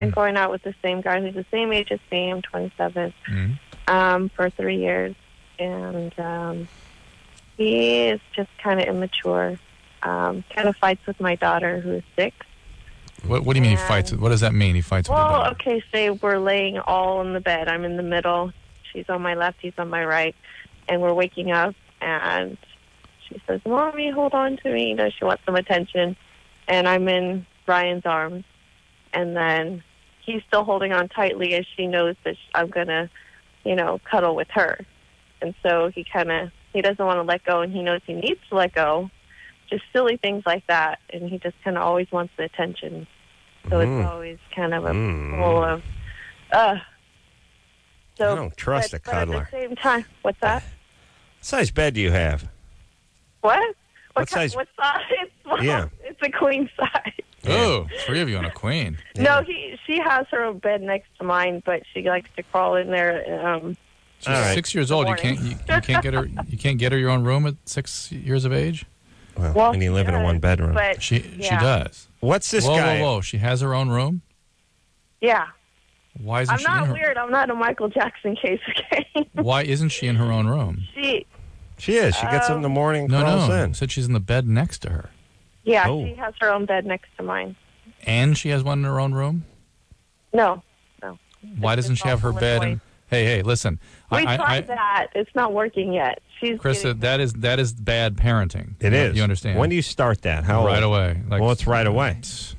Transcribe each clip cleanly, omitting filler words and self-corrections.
and going out with the same guy who's the same age as me. I'm 27. For 3 years, and he is just kind of immature. Kind of fights with my daughter, who is 6. What do you mean he fights? What does that mean? He fights with your daughter? Okay, say we're laying all in the bed. I'm in the middle. She's on my left. He's on my right, and we're waking up. And she says, "Mommy, hold on to me." You know, she wants some attention, and I'm in Brian's arms, and then he's still holding on tightly as she knows that I'm gonna, cuddle with her, and so he doesn't want to let go, and he knows he needs to let go. Just silly things like that, and he just kind of always wants the attention. So it's always kind of a pull of, So I don't trust a cuddler. But at the same time, what's that? What size bed do you have? What? What size? What size? Well, Yeah. It's a queen size. Oh, 3 of you on a queen. Yeah. No, she has her own bed next to mine, but she likes to crawl in there. She's All right. 6 years old. You can't get her. You can't get her your own room at 6 years of age. Well, and you live in a 1-bedroom. But She does. What's this whoa, guy? Whoa! She has her own room. Yeah. Why isn't I'm she in not her? weird. I'm not a Michael Jackson case, okay? Why isn't she in her own room? She is. She gets up in the morning, No, crawls no. in. Said she's in the bed next to her, She has her own bed next to mine. and she has one in her own room. No. Why doesn't she have her bed? And, hey, listen. We tried that. It's not working yet. Krista, that is bad parenting. It is. You understand? When do you start that? How right old? away. Well, it's right away.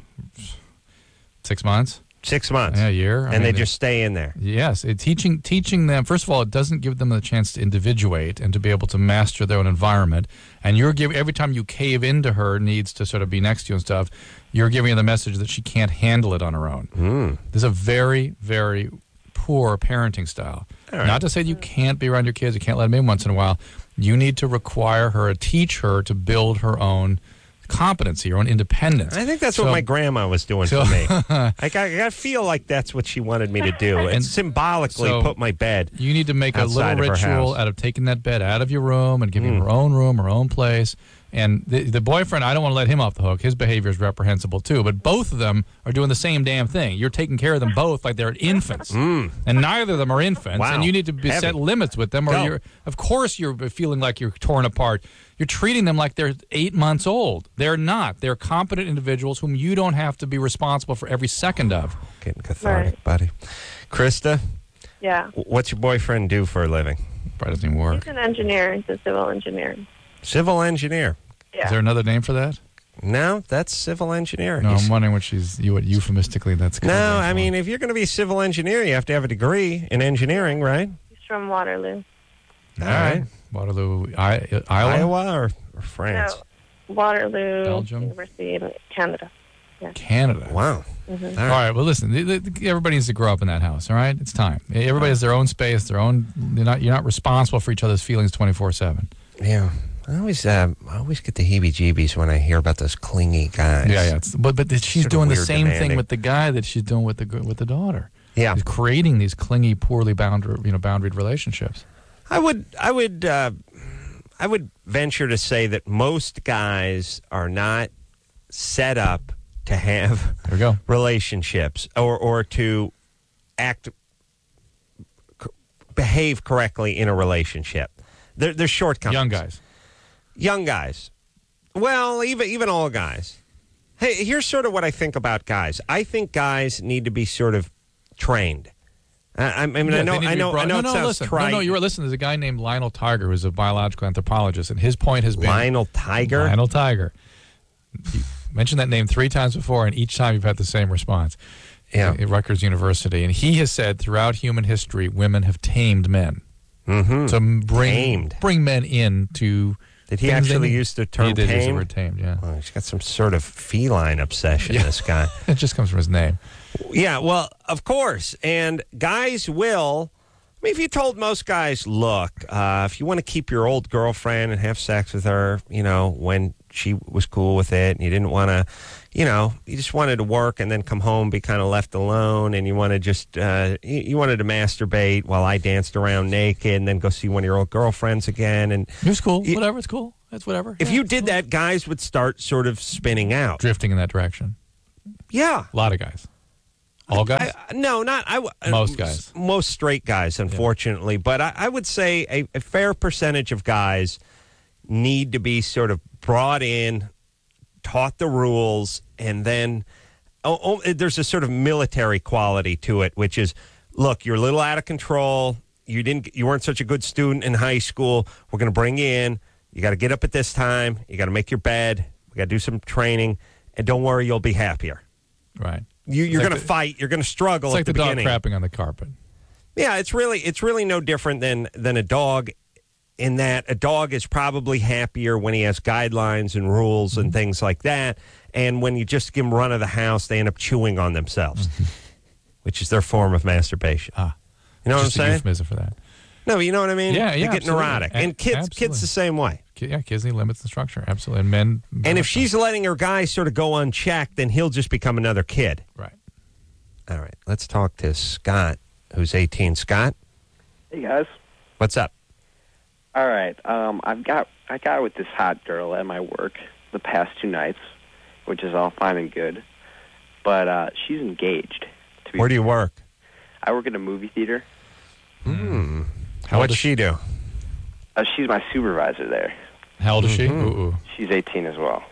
6 months. 6 months. Yeah, a year. And they just stay in there. Yes, teaching them. First of all, it doesn't give them the chance to individuate and to be able to master their own environment. And every time you cave into her needs to sort of be next to you and stuff, you're giving her the message that she can't handle it on her own. This is a very, very poor parenting style. Right. Not to say that you can't be around your kids, you can't let them in once in a while. You need to require her, teach her to build her own competency, her own independence. I think that's what my grandma was doing for me. I feel like that's what she wanted me to do. And symbolically put my bed. You need to make a little ritual out of taking that bed out of your room and giving her own room, her own place. And the boyfriend, I don't want to let him off the hook. His behavior is reprehensible, too. But both of them are doing the same damn thing. You're taking care of them both like they're infants. And neither of them are infants. Wow. And you need to set limits with them. Or of course you're feeling like you're torn apart. You're treating them like they're 8 months old. They're not. They're competent individuals whom you don't have to be responsible for every second of. Getting cathartic, buddy. Krista? Yeah. What's your boyfriend do for a living? Probably doesn't even work. He's an engineer. He's a civil engineer. Civil engineer. Yeah. Is there another name for that? No, that's civil engineer. No, I'm wondering what euphemistically that's called. No, I mean, if you're going to be a civil engineer, you have to have a degree in engineering, right? He's from Waterloo. All right. Waterloo, Iowa or France? No, Waterloo Belgium? University in Canada. Yeah. Canada. Wow. Mm-hmm. All All right. Well, listen. Everybody needs to grow up in that house. All right. It's time. Everybody has their own space. Their own. You're not responsible for each other's feelings 24/7. Yeah. I always get the heebie-jeebies when I hear about those clingy guys. Yeah. But she's Sort of doing the weird, same demanding. thing with the guy that she's doing with the daughter. Yeah. She's creating these clingy, poorly boundaried relationships. I would venture to say that most guys are not set up to have There we go. relationships or to behave correctly in a relationship. There's shortcomings. Young guys. Well, even all guys. Hey, here's sort of what I think about guys. I think guys need to be sort of trained. I know it sounds trite. No, you were listening. There's a guy named Lionel Tiger who's a biological anthropologist, and his point has been Lionel Tiger. You mentioned that name 3 times before, and each time you've had the same response. Yeah. At Rutgers University, and he has said throughout human history, women have tamed men. Mm-hmm. So bring men in to. Did he actually use the term tamed? He did use the tamed? word tamed. Yeah. Well, he's got some sort of feline obsession. Yeah. This guy. It just comes from his name. Yeah, well, of course. And guys will. I mean, if you told most guys, look, if you want to keep your old girlfriend and have sex with her, when she was cool with it, and you didn't want to, you just wanted to work and then come home, be kind of left alone, and you want to just, you wanted to masturbate while I danced around naked and then go see one of your old girlfriends again. And it was cool. Whatever. It's cool. That's whatever. If you did that, guys would start sort of spinning out. Drifting in that direction. Yeah. A lot of guys. All guys? No, not Most guys. Most straight guys, unfortunately. But I would say a fair percentage of guys need to be sort of brought in, taught the rules, and then there's a sort of military quality to it, which is, look, you're a little out of control. You weren't such a good student in high school. We're going to bring you in. You got to get up at this time. You got to make your bed. We got to do some training, and don't worry, you'll be happier. Right. You're going to fight. You're going to struggle. It's like the beginning. dog crapping on the carpet. Yeah, it's really no different than a dog, in that a dog is probably happier when he has guidelines and rules and things like that. And when you just give them run of the house, they end up chewing on themselves, which is their form of masturbation. You know what I'm saying? Euphemism for that. No, you know what I mean? Yeah, They get absolutely. neurotic. And kids the same way. Yeah, kids need limits and structure. Absolutely. And men. And if she's letting her guy sort of go unchecked, then he'll just become another kid. Right. All right. Let's talk to Scott, who's 18. Scott? Hey, guys. What's up? All right. I got with this hot girl at my work the past 2 nights, which is all fine and good. But she's engaged. Where do you work? I work at a movie theater. What'd she do? She's my supervisor there. How old is she? Ooh. She's 18 as well.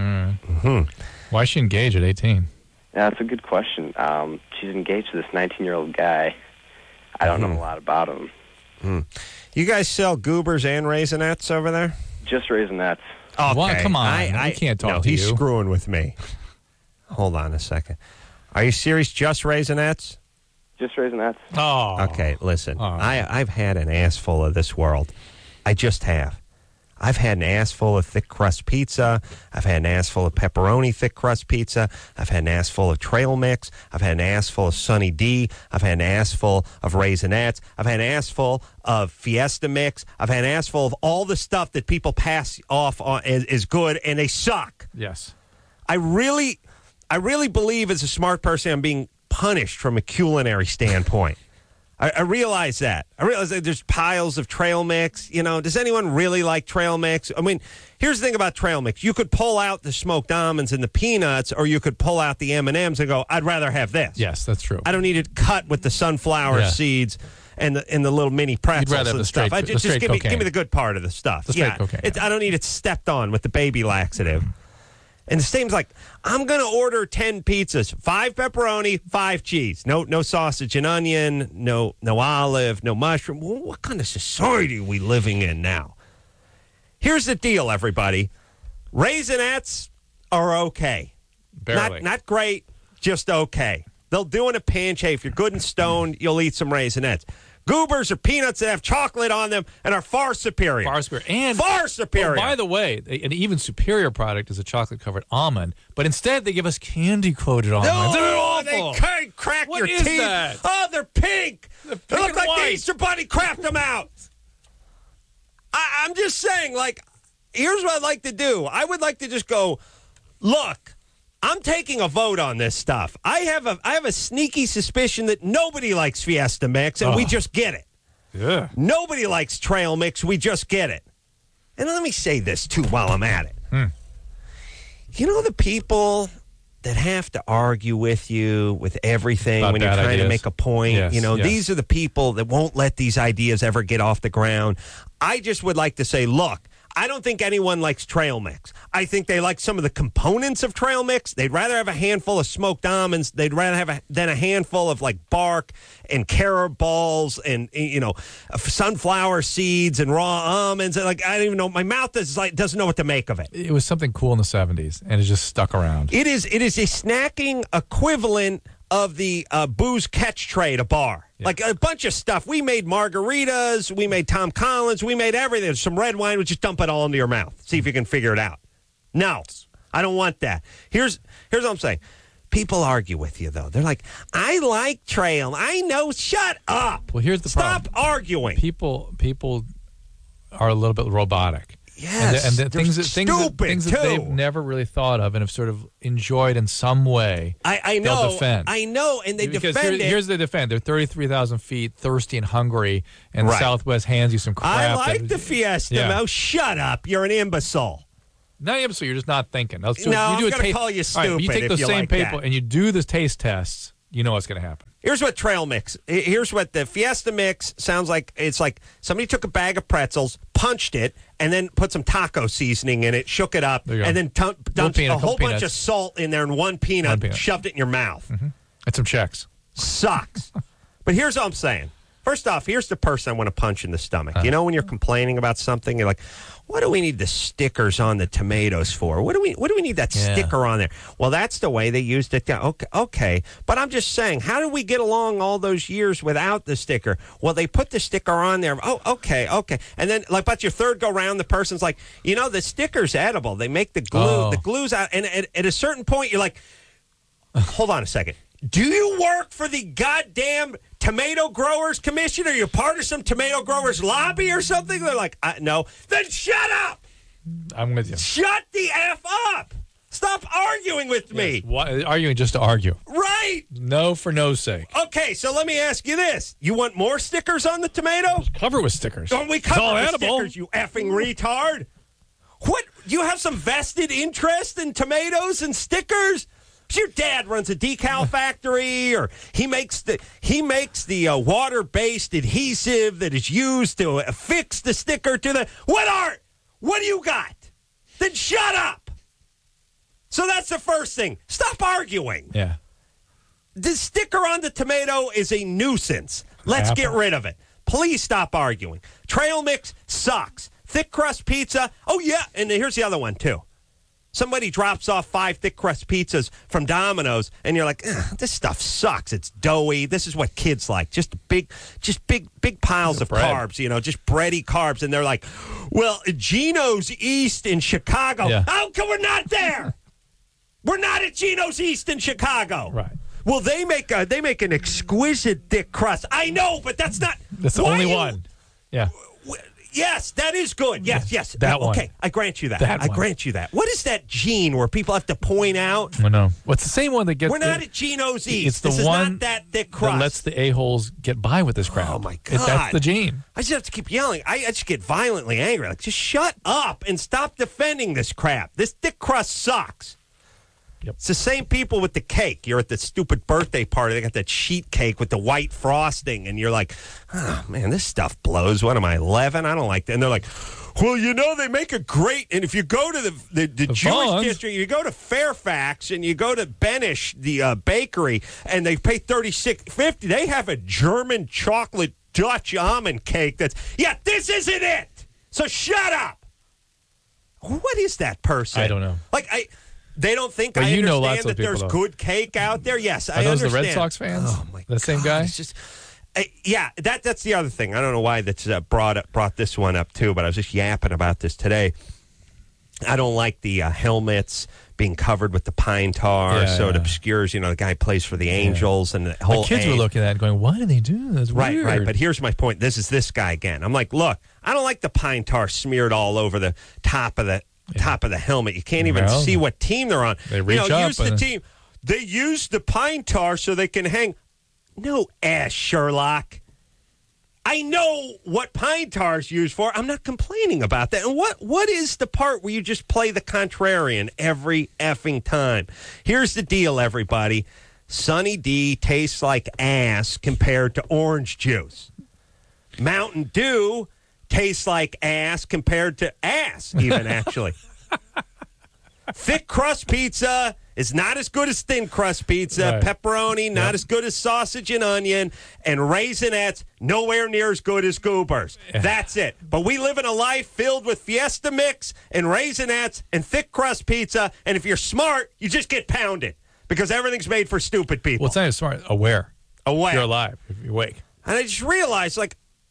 Why is she engaged at 18? Yeah, that's a good question. She's engaged to this 19-year-old guy. I don't know a lot about him. You guys sell goobers and Raisinets over there? Just Raisinets. Okay. What? Come on. I can't talk to he's you. screwing with me. Hold on a second. Are you serious? Just Raisinets? Just Raisinets. Oh. Okay, listen. Oh. I've had an ass full of this world. I just have. I've had an ass full of thick crust pizza. I've had an ass full of pepperoni thick crust pizza. I've had an ass full of trail mix. I've had an ass full of Sunny D. I've had an ass full of Raisinets. I've had an ass full of Fiesta mix. I've had an ass full of all the stuff that people pass off on as good, and they suck. Yes. I really believe as a smart person I'm being punished from a culinary standpoint. I realize that. I realize that there's piles of trail mix. You know, does anyone really like trail mix? I mean, here's the thing about trail mix. You could pull out the smoked almonds and the peanuts, or you could pull out the M&Ms and go, I'd rather have this. Yes, that's true. I don't need it cut with the sunflower seeds and the little mini pretzels rather have and the stuff. straight- Just the give me cocaine. the good part of the stuff. The straight cocaine. I don't need it stepped on with the baby laxative. And the same's like, I'm going to order 10 pizzas, 5 pepperoni, 5 cheese. No sausage and onion, no olive, no mushroom. Well, what kind of society are we living in now? Here's the deal, everybody. Raisinets are okay. Barely. Not great, just okay. They'll do in a pinch. Hey, if you're good and stoned, you'll eat some Raisinets. Goobers are peanuts that have chocolate on them and are far superior. Far superior. And far superior. Oh, by the way, an even superior product is a chocolate-covered almond, but instead they give us candy-coated almonds. They're awful. They can't crack What your is teeth. that? Oh, they're pink. They look and like white. the Easter Bunny crapped them out. I'm just saying, like, here's what I'd like to do. I would like to just go, look, I'm taking a vote on this stuff. I have a sneaky suspicion that nobody likes Fiesta Mix, and we just get it. Yeah. Nobody likes trail mix. We just get it. And let me say this, too, while I'm at it. You know the people that have to argue with you with everything About when you're bad trying to ideas. make a point? Yes, yes. These are the people that won't let these ideas ever get off the ground. I just would like to say, look, I don't think anyone likes trail mix. I think they like some of the components of trail mix. They'd rather have a handful of smoked almonds. They'd rather have than a handful of like bark and carob balls and sunflower seeds and raw almonds. And like I don't even know. My mouth doesn't know what to make of it. It was something cool in the 70s, and it just stuck around. It is a snacking equivalent of the booze catch tray at a bar. Yeah. Like a bunch of stuff. We made margaritas. We made Tom Collins. We made everything. Some red wine. We just dump it all into your mouth. See if you can figure it out. No, I don't want that. Here's what I'm saying. People argue with you, though. They're like, I like trail. I know. Shut up. Well, here's the Stop problem. arguing. People are a little bit robotic. Yes, and the they're things stupid, that they've too. never really thought of and have sort of enjoyed in some way. I know. They'll defend. I know, and they Because defend it. Here's the defend. They're 33,000 feet, thirsty and hungry, and the Right. Southwest hands you some crap. I like the Fiesta. Yeah. Mo. Shut up. You're an imbecile. Not even so. You're just not thinking. No, I'm gonna call you All right, but you stupid take if those you same like people that. and you do the taste tests you know what's going to happen. Here's what trail mix. Here's what the Fiesta mix sounds like. It's like somebody took a bag of pretzels, punched it, and then put some taco seasoning in it, shook it up, and then dumped a whole bunch of salt in there and one peanut, shoved it in your mouth. Mm-hmm. And some checks. Sucks. But here's what I'm saying. First off, here's the person I want to punch in the stomach. You know when you're complaining about something, you're like, what do we need the stickers on the tomatoes for? What do we need that sticker on there? Well, that's the way they used it. Okay. But I'm just saying, how did we get along all those years without the sticker? Well, they put the sticker on there. Oh, okay. And then, like, about your third go round, the person's like, the sticker's edible. They make the glue. Oh. The glue's out. And at a certain point, you're like, hold on a second. Do you work for the goddamn Tomato Growers Commission? Are you part of some tomato growers lobby or something? They're like, no. Then shut up. I'm with you. Shut the F up. Stop arguing with me. Why, arguing just to argue. Right. No for no's sake. Okay, so let me ask you this. You want more stickers on the tomato? Cover with stickers. Don't we cover with stickers, you effing retard? What? You have some vested interest in tomatoes and stickers? Your dad runs a decal factory, or he makes the water-based adhesive that is used to affix the sticker to the. What do you got? Then shut up. So that's the first thing. Stop arguing. Yeah. The sticker on the tomato is a nuisance. Let's get rid of it. Please stop arguing. Trail mix sucks. Thick crust pizza. Oh yeah, and here's the other one too. Somebody drops off 5 thick crust pizzas from Domino's, and you're like, this stuff sucks. It's doughy. This is what kids like. Just big piles of carbs, just bready carbs. And they're like, well, Gino's East in Chicago. Yeah. How come we're not there? We're not at Gino's East in Chicago. Right. Well, they make an exquisite thick crust. I know, but that's not. That's the only one. Yeah. Yes, that is good. Yes. That one. Okay, I grant you that. I grant you that. What is that gene where people have to point out? I know. What's the same one that gets... We're not at Gino's East. It's the this one is not that thick crust. that lets the a-holes get by with this crap. Oh, my God. That's the gene. I just have to keep yelling. I just get violently angry. Like, just shut up and stop defending this crap. This thick crust sucks. Yep. It's the same people with the cake. You're at the stupid birthday party. They got that sheet cake with the white frosting, and you're like, oh, man, this stuff blows. What am I, 11? I don't like that. And they're like, well, they make a great, and if you go to the Jewish district, you go to Fairfax, and you go to Benish, the bakery, and they pay $36.50. They have a German chocolate Dutch almond cake this isn't it. So shut up. What is that person? I don't know. They don't think I understand lots of that there's people, good cake out there. Yes, I understand. Are those understand. the Red Sox fans? Oh my God, the same guy. It's just, that's the other thing. I don't know why that's brought this one up too, but I was just yapping about this today. I don't like the helmets being covered with the pine tar, it obscures. The guy plays for the Angels, and the whole. My kids were looking at it, going, "Why do they do this?" Weird. Right. But here's my point. This guy again. I'm like, look, I don't like the pine tar smeared all over the top of the. Top of the helmet. You can't even see what team they're on. They reach up. Use the team. They use the pine tar so they can hang. No ass, Sherlock. I know what pine tar is used for. I'm not complaining about that. And what is the part where you just play the contrarian every effing time? Here's the deal, everybody. Sunny D tastes like ass compared to orange juice. Mountain Dew tastes like ass compared to ass, even, actually. Thick crust pizza is not as good as thin crust pizza. Right. Pepperoni, not as good as sausage and onion. And Raisinets, nowhere near as good as Goobers. That's it. But we live in a life filled with Fiesta Mix and Raisinets and thick crust pizza. And if you're smart, you just get pounded. Because everything's made for stupid people. Well, it's not even smart. Aware. You're alive. If you're awake. And I just realized,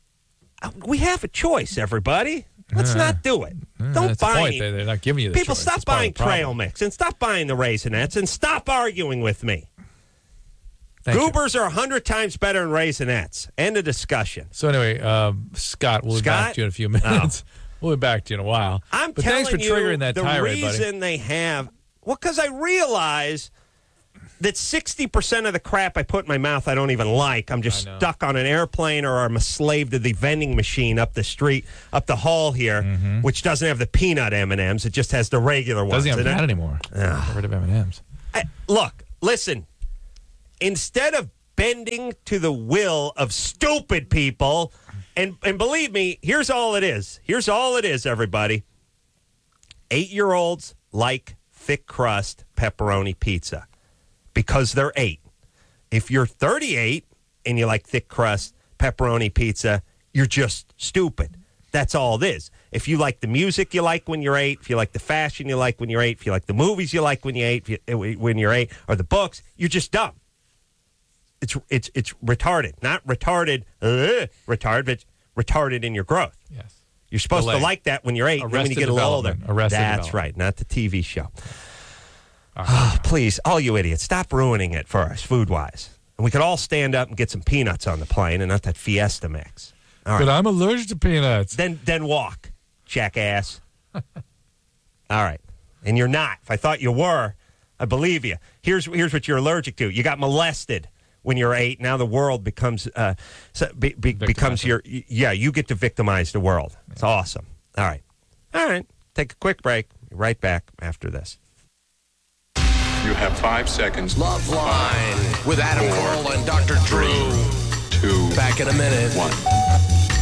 we have a choice, everybody. Let's not do it. Don't buy it. They're not giving you the people. choice. Stop buying trail mix and stop buying the Raisinets and stop arguing with me. Goobers are 100 times better than Raisinets. End of discussion. So anyway, Scott, we'll be back to you in a few minutes. We'll be back to you in a while. But telling thanks for triggering that the tirade, reason they have. Well, because I realize that 60% of the crap I put in my mouth I don't even like. I'm just stuck on an airplane, or I'm a slave to the vending machine up the street, up the hall here, which doesn't have the peanut M&Ms. It just has the regular ones. Doesn't have that anymore. Get rid of M&Ms. Look, listen. instead of bending to the will of stupid people, and believe me, here's all it is. Here's all it is, everybody. 8-year-olds like thick crust pepperoni pizza because they're 8. If you're 38 and you like thick crust pepperoni pizza, you're just stupid. That's all it is. If you like the music you like when you're 8, if you like the fashion you like when you're 8, if you like the movies you like when you're 8, or the books, you're just dumb. It's retarded, not retarded, retarded, but retarded in your growth. Yes. You're supposed to like that when you're 8, and then when you get a little older. That's right, not the TV show. Oh, please, all you idiots, stop ruining it for us, food-wise. And we could all stand up and get some peanuts on the plane and not that Fiesta mix. All right. But I'm allergic to peanuts. Then walk, jackass. All right. And you're not. If I thought you were, I believe you. Here's what you're allergic to. You got molested when you're 8. Now the world becomes becomes your, you get to victimize the world. It's awesome. All right. Take a quick break. Be right back after this. You have 5 seconds. Loveline with Adam Carolla and Dr. Drew. 2. Back in a minute. 1.